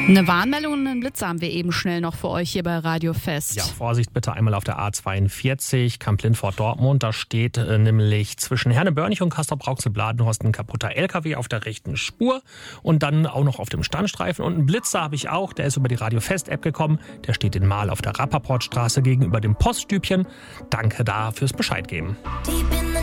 Eine Warnmeldung und einen Blitzer haben wir eben schnell noch für euch hier bei Radio Fest. Ja, Vorsicht bitte einmal auf der A42 Kamp-Lindfort-Dortmund. Da steht nämlich zwischen Herne-Börnich und Castrop-Rauxel-Bladenhorst ein kaputter LKW auf der rechten Spur und dann auch noch auf dem Standstreifen. Und einen Blitzer habe ich auch, der ist über die Radio Fest-App gekommen. Der steht in Mahl auf der Rapperportstraße gegenüber dem Poststübchen. Danke da fürs Bescheid geben.